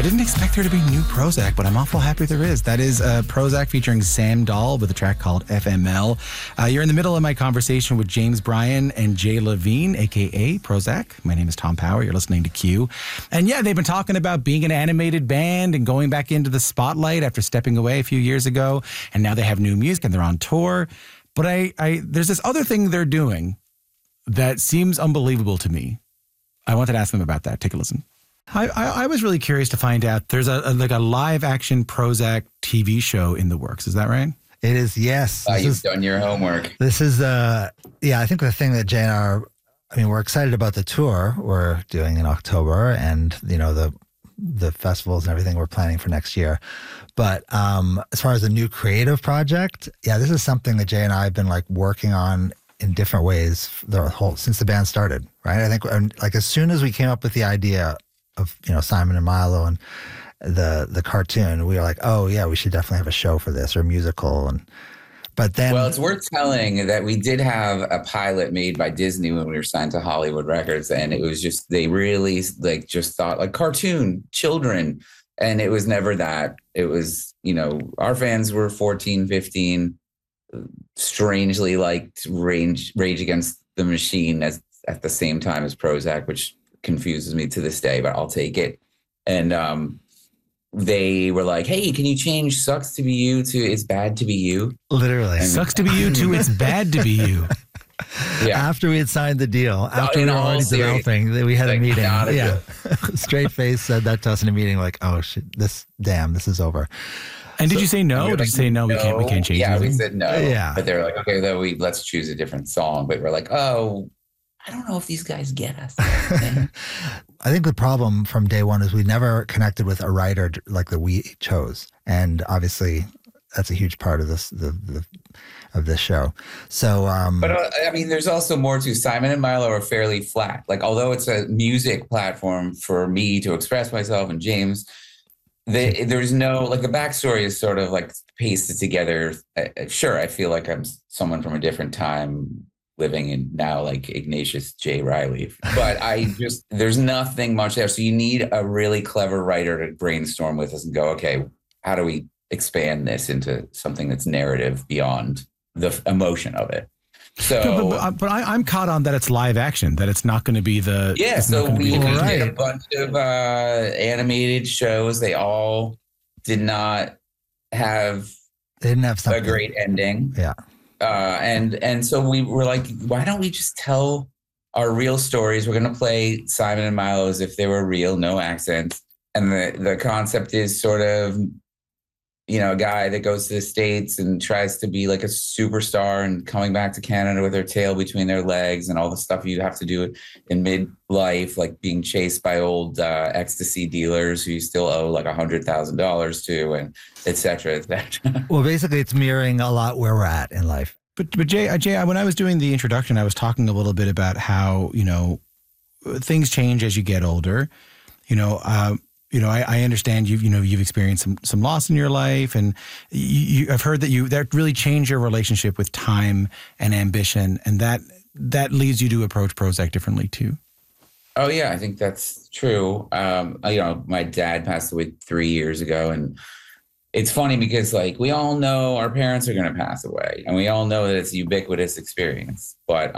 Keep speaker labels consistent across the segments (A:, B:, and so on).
A: I didn't expect there to be new Prozac, but I'm awful happy there is. That is Prozac featuring Sam Dahl with a track called FML. You're in the middle of my conversation with James Bryan and Jay Levine, a.k.a. Prozac. My name is Tom Power. You're listening to Q. And yeah, they've been talking about being an animated band and going back into the spotlight after stepping away a few years ago. And now they have new music and they're on tour. But there's this other thing they're doing that seems unbelievable to me. I wanted to ask them about that. Take a listen. I was really curious to find out there's a live action Prozac TV show in the works. Is that right?
B: It is, yes.
C: You've done your homework.
B: This is, I think the thing that Jay and we're excited about the tour we're doing in October and, the festivals and everything we're planning for next year. But as far as a new creative project, this is something that Jay and I have been working on in different ways since the band started, right? I think as soon as we came up with the idea of Simon and Milo and the cartoon, we were like, oh yeah, we should definitely have a show for this or a musical. But then,
C: well, it's worth telling that we did have a pilot made by Disney when we were signed to Hollywood Records, and it was just they really just thought cartoon children, and it was never that. It was our fans were 14, 15, strangely liked Rage Against the Machine at the same time as Prozac, which confuses me to this day, but I'll take it. And they were like, hey, can you change Sucks to Be You to It's Bad to Be You?
B: Literally.
A: Sucks to Be You to It's Bad to Be You.
C: Yeah.
B: After we had signed the deal, after we were already developing, we had a meeting. Yeah. Straight face said that to us in a meeting, oh shit, this is over.
A: And did you say no? Did you say no? We can't change.
C: Yeah,
A: anything?
C: we said no.
B: Yeah.
C: But they were like, okay, let's choose a different song. But we're like, oh, I don't know if these guys get us.
B: I think the problem from day one is we never connected with a writer that we chose, and obviously that's a huge part of this of this show. So,
C: but there's also more to Simon and Milo are fairly flat. Although it's a music platform for me to express myself and James, there's no the backstory is sort of pasted together. Sure, I feel like I'm someone from a different time living in now Ignatius J. Riley, but there's nothing much there. So you need a really clever writer to brainstorm with us and go, okay, how do we expand this into something that's narrative beyond the emotion of it? So,
A: but I'm caught on that it's live action, that it's not going to be the
C: So we did a bunch of animated shows. They all didn't have a great ending.
B: Yeah.
C: And so we were like, why don't we just tell our real stories? We're going to play Simon and Milo as if they were real, no accents. And the concept is sort of, a guy that goes to the States and tries to be a superstar and coming back to Canada with their tail between their legs and all the stuff you have to do in midlife, being chased by old ecstasy dealers who you still owe $100,000 to, and et cetera, et cetera.
B: Well, basically it's mirroring a lot where we're at in life.
A: But Jay, when I was doing the introduction, I was talking a little bit about how, things change as you get older. I understand you've experienced some loss in your life, and I've heard that really changed your relationship with time and ambition, and that leads you to approach Prozac differently too.
C: Oh yeah, I think that's true. My dad passed away 3 years ago, and it's funny because we all know our parents are going to pass away, and we all know that it's a ubiquitous experience, but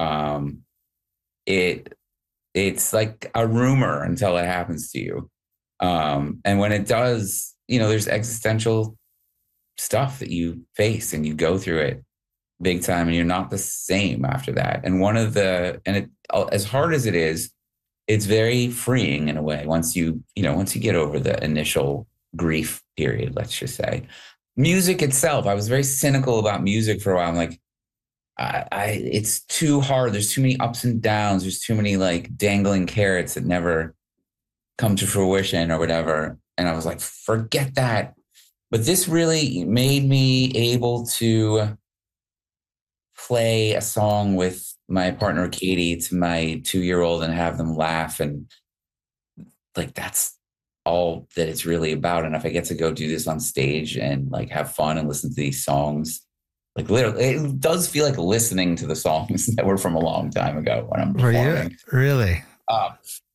C: it's like a rumor until it happens to you. And when it does, there's existential stuff that you face and you go through it big time, and you're not the same after that. And as hard as it is, it's very freeing in a way. Once you get over the initial grief period, let's just say. Music itself, I was very cynical about music for a while. I'm like, it's too hard. There's too many ups and downs. There's too many dangling carrots that never come to fruition or whatever. And I was like, forget that. But this really made me able to play a song with my partner, Katie, to my 2-year-old and have them laugh. And that's all that it's really about. And if I get to go do this on stage and have fun and listen to these songs, literally, it does feel like listening to the songs that were from a long time ago when I'm performing.
B: Really?